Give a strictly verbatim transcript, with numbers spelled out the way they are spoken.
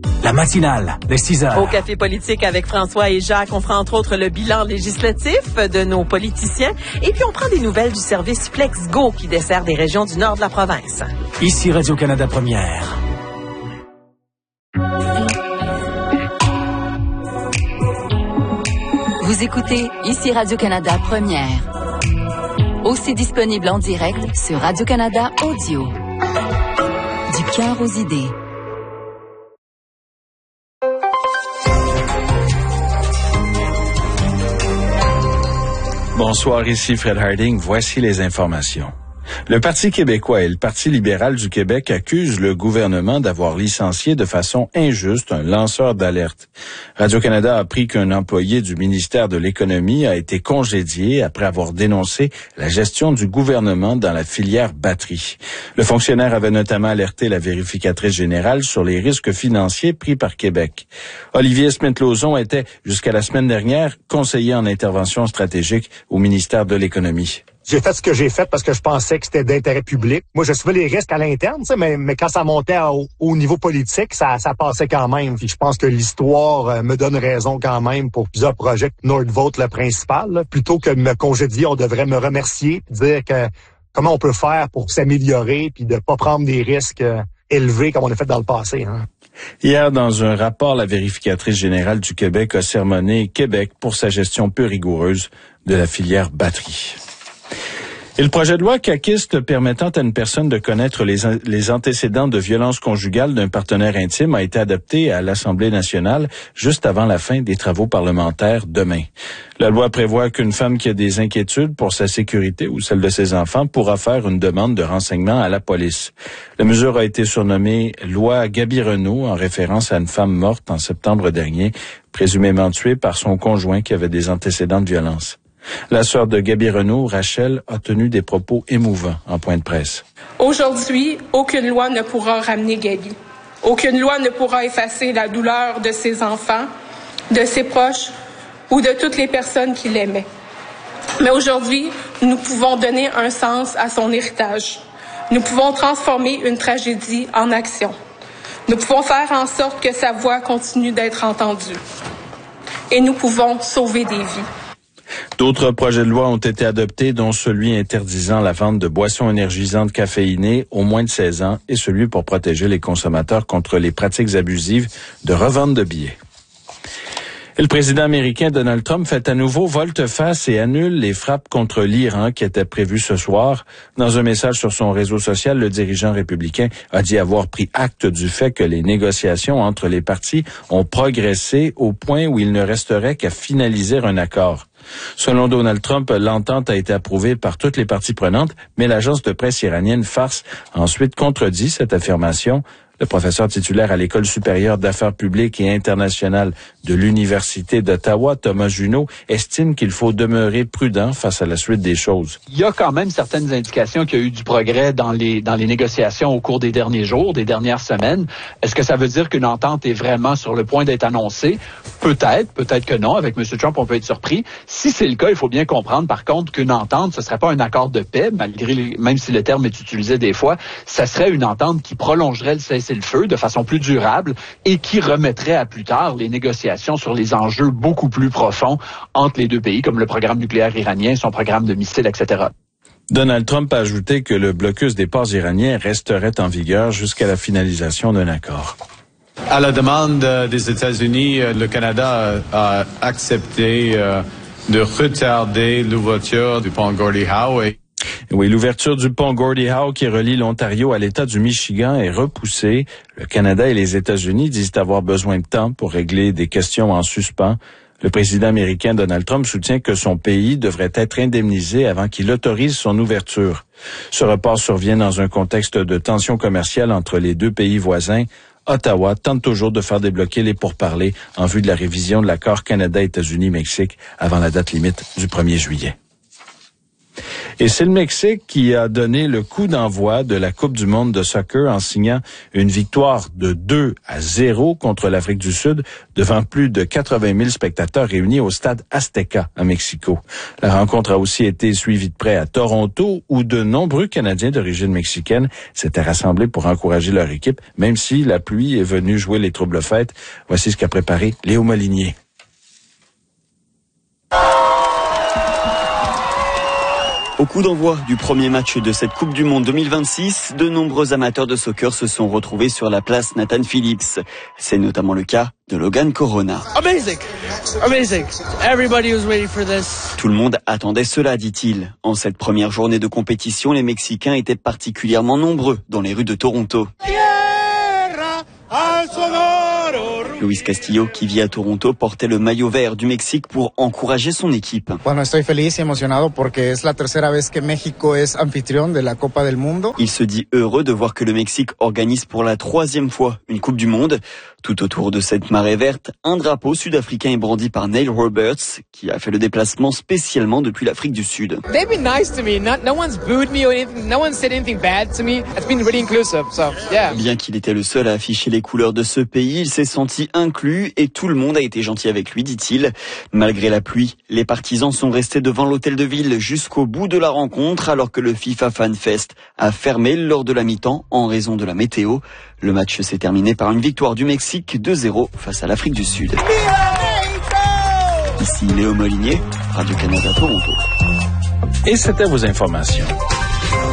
La matinale de six heures. Au Café politique avec François et Jacques, on fera entre autres le bilan législatif de nos politiciens et puis on prend des nouvelles du service FlexGo qui dessert des régions du nord de la province. Ici Radio-Canada Première. Vous écoutez Ici Radio-Canada Première. Aussi disponible en direct sur Radio-Canada Audio. Du cœur aux idées. Bonsoir, ici Fred Harding. Voici les informations. Le Parti québécois et le Parti libéral du Québec accusent le gouvernement d'avoir licencié de façon injuste un lanceur d'alerte. Radio-Canada a appris qu'un employé du ministère de l'Économie a été congédié après avoir dénoncé la gestion du gouvernement dans la filière batterie. Le fonctionnaire avait notamment alerté la vérificatrice générale sur les risques financiers pris par Québec. Olivier Smith-Lauzon était, jusqu'à la semaine dernière, conseiller en intervention stratégique au ministère de l'Économie. J'ai fait ce que j'ai fait parce que je pensais que c'était d'intérêt public. Moi, je suivais les risques à l'interne, mais, mais quand ça montait au, au niveau politique, ça, ça passait quand même. Puis je pense que l'histoire euh, me donne raison quand même pour plusieurs projets. Nordvolt, le principal, là. Plutôt que de me congédier, on devrait me remercier, dire que comment on peut faire pour s'améliorer puis de pas prendre des risques euh, élevés comme on a fait dans le passé. Hein. Hier, dans un rapport, la vérificatrice générale du Québec a sermonné Québec pour sa gestion peu rigoureuse de la filière batterie. Et le projet de loi caquiste permettant à une personne de connaître les, les antécédents de violence conjugale d'un partenaire intime a été adopté à l'Assemblée nationale juste avant la fin des travaux parlementaires demain. La loi prévoit qu'une femme qui a des inquiétudes pour sa sécurité ou celle de ses enfants pourra faire une demande de renseignement à la police. La mesure a été surnommée loi Gabi-Renault en référence à une femme morte en septembre dernier, présumément tuée par son conjoint qui avait des antécédents de violence. La sœur de Gabi-Renault, Rachel, a tenu des propos émouvants en point de presse. Aujourd'hui, aucune loi ne pourra ramener Gabi. Aucune loi ne pourra effacer la douleur de ses enfants, de ses proches ou de toutes les personnes qui l'aimaient. Mais aujourd'hui, nous pouvons donner un sens à son héritage. Nous pouvons transformer une tragédie en action. Nous pouvons faire en sorte que sa voix continue d'être entendue. Et nous pouvons sauver des vies. D'autres projets de loi ont été adoptés, dont celui interdisant la vente de boissons énergisantes caféinées aux moins de seize ans et celui pour protéger les consommateurs contre les pratiques abusives de revente de billets. Et le président américain Donald Trump fait à nouveau volte-face et annule les frappes contre l'Iran qui étaient prévues ce soir. Dans un message sur son réseau social, le dirigeant républicain a dit avoir pris acte du fait que les négociations entre les parties ont progressé au point où il ne resterait qu'à finaliser un accord. Selon Donald Trump, l'entente a été approuvée par toutes les parties prenantes, mais l'agence de presse iranienne Fars a ensuite contredit cette affirmation. Le professeur titulaire à l'École supérieure d'affaires publiques et internationales de l'Université d'Ottawa, Thomas Junot, estime qu'il faut demeurer prudent face à la suite des choses. Il y a quand même certaines indications qu'il y a eu du progrès dans les dans les négociations au cours des derniers jours, des dernières semaines. Est-ce que ça veut dire qu'une entente est vraiment sur le point d'être annoncée? Peut-être, peut-être que non. Avec M. Trump, on peut être surpris. Si c'est le cas, il faut bien comprendre, par contre, qu'une entente, ce serait pas un accord de paix, malgré les, même si le terme est utilisé des fois, ça serait une entente qui prolongerait le cessez-le-feu de façon plus durable et qui remettrait à plus tard les négociations sur les enjeux beaucoup plus profonds entre les deux pays, comme le programme nucléaire iranien, son programme de missiles, et cetera. Donald Trump a ajouté que le blocus des ports iraniens resterait en vigueur jusqu'à la finalisation d'un accord. À la demande des États-Unis, le Canada a accepté de retarder l'ouverture du pont Gordie Howe. Oui, l'ouverture du pont Gordie Howe qui relie l'Ontario à l'État du Michigan est repoussée. Le Canada et les États-Unis disent avoir besoin de temps pour régler des questions en suspens. Le président américain Donald Trump soutient que son pays devrait être indemnisé avant qu'il autorise son ouverture. Ce report survient dans un contexte de tension commerciale entre les deux pays voisins. Ottawa tente toujours de faire débloquer les pourparlers en vue de la révision de l'accord Canada-États-Unis-Mexique avant la date limite du premier juillet. Et c'est le Mexique qui a donné le coup d'envoi de la Coupe du monde de soccer en signant une victoire de deux à zéro contre l'Afrique du Sud devant plus de quatre-vingt mille spectateurs réunis au stade Azteca à Mexico. La rencontre a aussi été suivie de près à Toronto où de nombreux Canadiens d'origine mexicaine s'étaient rassemblés pour encourager leur équipe, même si la pluie est venue jouer les troubles-fêtes. Voici ce qu'a préparé Léo Molinier. Au coup d'envoi du premier match de cette Coupe du Monde deux mille vingt-six, de nombreux amateurs de soccer se sont retrouvés sur la place Nathan Phillips. C'est notamment le cas de Logan Corona. Amazing! Amazing! Everybody was waiting for this. Tout le monde attendait cela, dit-il. En cette première journée de compétition, les Mexicains étaient particulièrement nombreux dans les rues de Toronto. Luis Castillo, qui vit à Toronto, portait le maillot vert du Mexique pour encourager son équipe. Bueno, estoy feliz y emocionado porque es la tercera vez que México es anfitrión de la Copa del Mundo. Il se dit heureux de voir que le Mexique organise pour la troisième fois une Coupe du Monde. Tout autour de cette marée verte, un drapeau sud-africain est brandi par Neil Roberts, qui a fait le déplacement spécialement depuis l'Afrique du Sud. They've been nice to me. Not, no one's booed me or anything. No one said anything bad to me. It's been really inclusive. So, yeah. Bien qu'il était le seul à afficher les couleurs de ce pays, il s'est senti inclus et tout le monde a été gentil avec lui, dit-il. Malgré la pluie, les partisans sont restés devant l'hôtel de ville jusqu'au bout de la rencontre alors que le FIFA Fan Fest a fermé lors de la mi-temps en raison de la météo. Le match s'est terminé par une victoire du Mexique deux zéro face à l'Afrique du Sud. Ici Léo Molinier, Radio-Canada Toronto. Et c'était vos informations.